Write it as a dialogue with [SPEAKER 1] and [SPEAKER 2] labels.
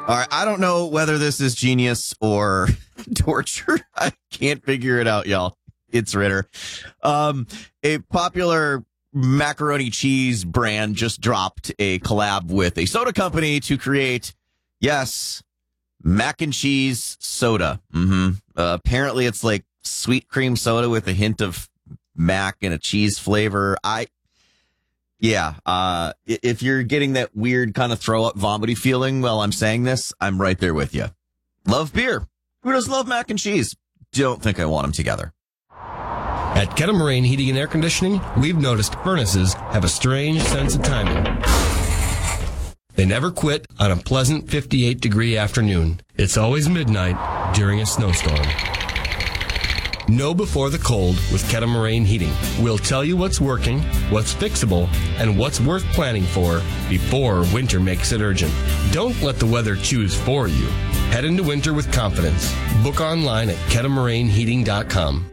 [SPEAKER 1] All right, I don't know whether this is genius or torture. I can't figure it out, y'all. It's Ritter. A popular macaroni cheese brand just dropped a collab with a soda company to create, yes, mac and cheese soda. Apparently it's like sweet cream soda with a hint of mac and a cheese flavor. If you're getting that weird kind of throw up vomity feeling while I'm saying this, I'm right there with you. Love beer. Who doesn't love mac and cheese? Don't think I want them together.
[SPEAKER 2] At Kettle Heating and Air Conditioning, we've noticed furnaces have a strange sense of timing. They never quit on a pleasant 58-degree afternoon. It's always midnight during a snowstorm. Know before the cold with Kettle Heating. We'll tell you what's working, what's fixable, and what's worth planning for before winter makes it urgent. Don't let the weather choose for you. Head into winter with confidence. Book online at kettlemarainheating.com.